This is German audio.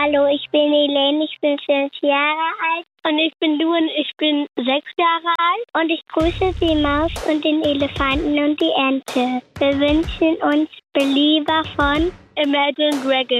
Hallo, ich bin Helene, ich bin 5 Jahre alt. Und ich bin Luan, ich bin 6 Jahre alt. Und ich grüße die Maus und den Elefanten und die Ente. Wir wünschen uns Belieber von Imagine Dragons.